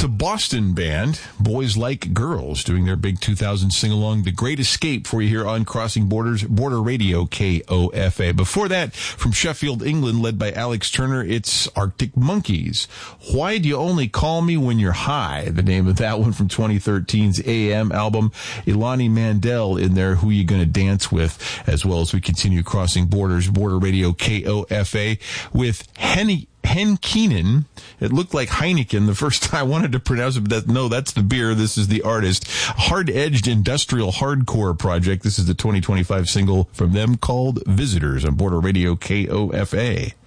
The Boston band, Boys Like Girls, doing their big 2000 sing-along, The Great Escape, for you here on Crossing Borders, Border Radio, KOFA. Before that, from Sheffield, England, led by Alex Turner, it's Arctic Monkeys. Why Do You Only Call Me When You're High? The name of that one from 2013's AM album. Ilani Mandel in there, Who You Gonna Dance With, as well as we continue Crossing Borders, Border Radio, KOFA, with Hen Keenan. It looked like Heineken the first time I wanted to pronounce it, but that's the beer. This is the artist. Hard-edged industrial hardcore project. This is the 2025 single from them called Visitors on Border Radio, KOFA.